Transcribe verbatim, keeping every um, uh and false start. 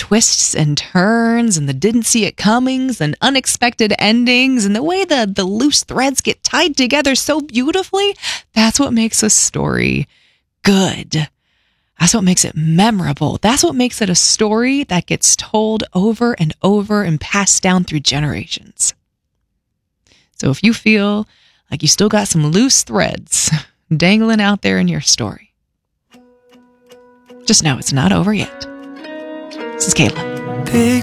twists and turns and the didn't see it comings and unexpected endings and the way the, the loose threads get tied together so beautifully, that's what makes a story good. That's what makes it memorable. That's what makes it a story that gets told over and over and passed down through generations. So if you feel like you still got some loose threads dangling out there in your story, just know it's not over yet. This is Kayla. Big